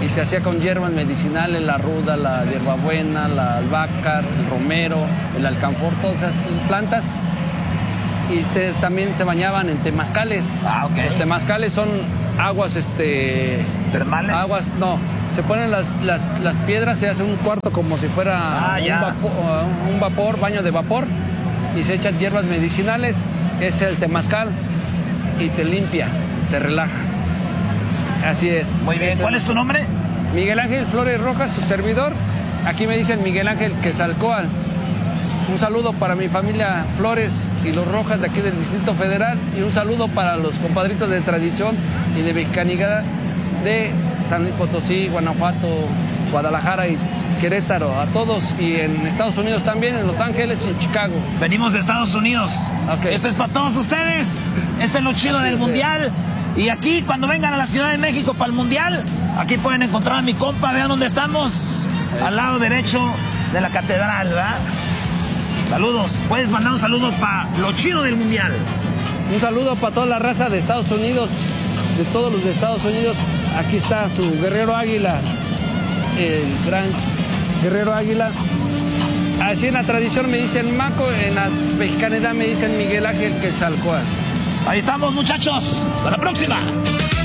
y se hacía con hierbas medicinales, la ruda, la hierbabuena, la albahaca, el romero, el alcanfor, todas esas plantas. Y también se bañaban en temazcales. Ah, ok. Los temazcales son aguas, ¿termales? Aguas, no. Se ponen las piedras, se hace un cuarto como si fuera un vapor, baño de vapor, y se echan hierbas medicinales, es el temazcal, y te limpia, te relaja. Así es. Muy bien. ¿Cuál es tu nombre? Miguel Ángel Flores Rojas, su servidor. Aquí me dicen Miguel Ángel Quetzalcóatl. Un saludo para mi familia Flores y los Rojas de aquí del Distrito Federal, y un saludo para los compadritos de tradición y de mexicanidad de San Luis Potosí, Guanajuato, Guadalajara y Querétaro, a todos, y en Estados Unidos también, en Los Ángeles y en Chicago. Venimos de Estados Unidos. Okay. Esto es para todos ustedes. Este es lo chido del Mundial. Y aquí, cuando vengan a la Ciudad de México para el Mundial, aquí pueden encontrar a mi compa. Vean dónde estamos. Al lado derecho de la catedral, ¿verdad? Saludos. Puedes mandar un saludo para lo chido del Mundial. Un saludo para toda la raza de Estados Unidos, de todos los de Estados Unidos. Aquí está su Guerrero Águila, el gran Guerrero Águila. Así en la tradición me dicen Maco, en la mexicanidad me dicen Miguel Ángel Quetzalcóatl. Ahí estamos, muchachos. Hasta la próxima.